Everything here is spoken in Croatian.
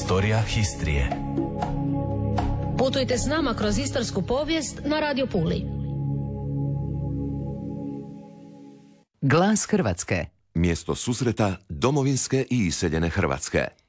Historia Histrije. Putujte s nama kroz istarsku povijest na Radio Puli. Glas Hrvatske. Mjesto susreta domovinske i iseljene Hrvatske.